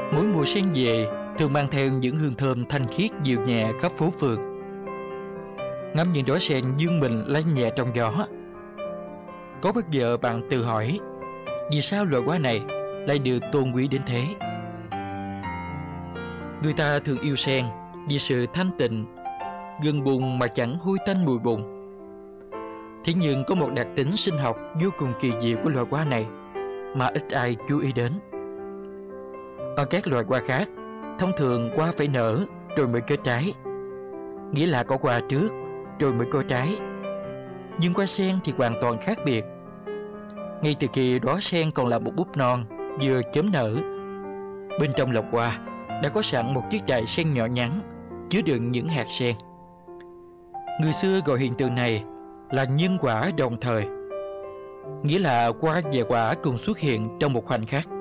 Mỗi mùa sen về thường mang theo những hương thơm thanh khiết dịu nhẹ khắp phố phường. Ngắm những đóa sen dương mình lay nhẹ trong gió. Có bao giờ bạn tự hỏi vì sao loài hoa này lại được tôn quý đến thế? Người ta thường yêu sen vì sự thanh tịnh, gần bùn mà chẳng hôi tanh mùi bùn. Thế nhưng có một đặc tính sinh học vô cùng kỳ diệu của loài hoa này mà ít ai chú ý đến. Ở các loài hoa khác, thông thường hoa phải nở rồi mới kết trái, nghĩa là có hoa trước rồi mới có trái. Nhưng hoa sen thì hoàn toàn khác biệt. Ngay từ khi đóa sen còn là một búp non vừa chớm nở, bên trong lọc hoa đã có sẵn một chiếc đài sen nhỏ nhắn chứa đựng những hạt sen. Người xưa gọi hiện tượng này là nhân quả đồng thời, nghĩa là hoa và quả cùng xuất hiện trong một khoảnh khắc.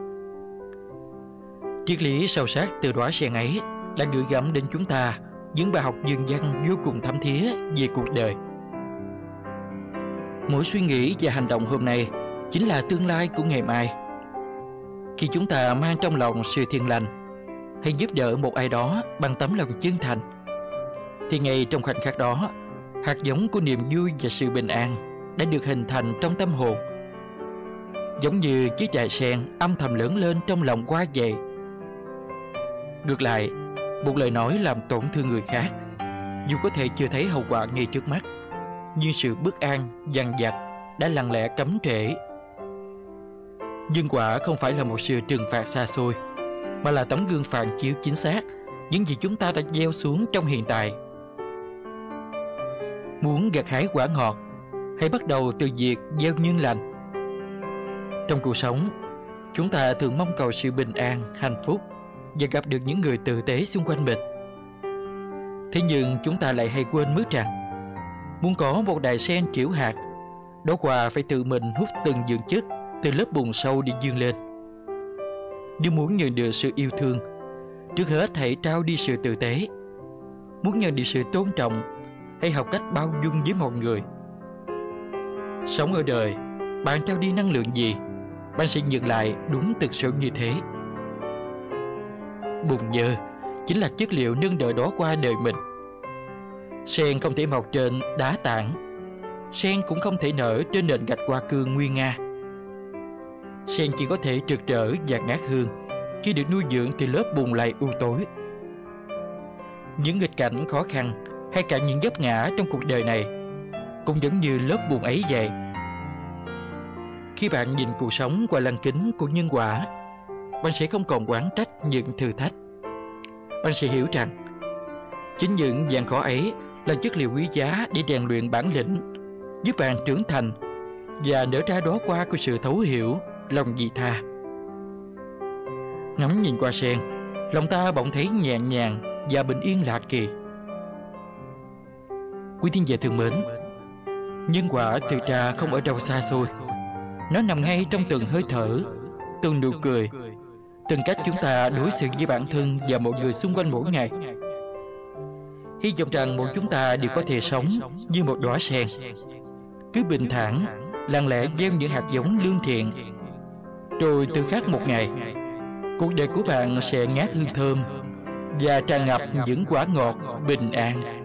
Triết lý sâu sắc từ đóa sen ấy đã gửi gắm đến chúng ta những bài học dân văn vô cùng thấm thía về cuộc đời. Mỗi suy nghĩ và hành động hôm nay chính là tương lai của ngày mai. Khi chúng ta mang trong lòng sự thiện lành hay giúp đỡ một ai đó bằng tấm lòng chân thành, thì ngay trong khoảnh khắc đó, hạt giống của niềm vui và sự bình an đã được hình thành trong tâm hồn, giống như chiếc đài sen âm thầm lớn lên trong lòng hoa vậy. Ngược lại, một lời nói làm tổn thương người khác, dù có thể chưa thấy hậu quả ngay trước mắt, nhưng sự bất an, dằn vặt đã lặng lẽ cấm trễ. Nhưng quả không phải là một sự trừng phạt xa xôi, mà là tấm gương phản chiếu chính xác những gì chúng ta đã gieo xuống trong hiện tại. Muốn gặt hái quả ngọt, hãy bắt đầu từ việc gieo nhân lành. Trong cuộc sống, chúng ta thường mong cầu sự bình an, hạnh phúc và gặp được những người tử tế xung quanh mình. Thế nhưng chúng ta lại hay quên mất rằng, muốn có một đài sen trĩu hạt, đóa hoa phải tự mình hút từng dưỡng chất từ lớp bùn sâu để vươn lên. Nếu muốn nhận được sự yêu thương, trước hết hãy trao đi sự tử tế. Muốn nhận được sự tôn trọng, hãy học cách bao dung với mọi người. Sống ở đời, bạn trao đi năng lượng gì, bạn sẽ nhận lại đúng thực sự như thế. Bùn nhơ chính là chất liệu nâng đỡ đóa hoa đời mình. Sen không thể mọc trên đá tảng, sen cũng không thể nở trên nền gạch hoa cương nguy nga. Sen chỉ có thể rực rỡ và ngát hương khi được nuôi dưỡng từ lớp bùn lầy u tối. Những nghịch cảnh khó khăn hay cả những vấp ngã trong cuộc đời này cũng giống như lớp bùn ấy vậy. Khi bạn nhìn cuộc sống qua lăng kính của nhân quả, bạn sẽ không còn oán trách những thử thách. Bạn sẽ hiểu rằng chính những gian khó ấy là chất liệu quý giá để rèn luyện bản lĩnh, giúp bạn trưởng thành và nở ra đóa hoa của sự thấu hiểu, lòng vị tha. Ngắm nhìn qua sen, lòng ta bỗng thấy nhẹ nhàng và bình yên lạ kỳ. Quý thính giả thân mến, nhân quả thực ra không ở đâu xa xôi. Nó nằm ngay trong từng hơi thở, từng nụ cười, từng cách chúng ta đối xử với bản thân và mọi người xung quanh mỗi ngày. Hy vọng rằng mỗi chúng ta đều có thể sống như một đóa sen, cứ bình thản, lặng lẽ gieo những hạt giống lương thiện. Rồi từ khắc một ngày, cuộc đời của bạn sẽ ngát hương thơm và tràn ngập những quả ngọt bình an.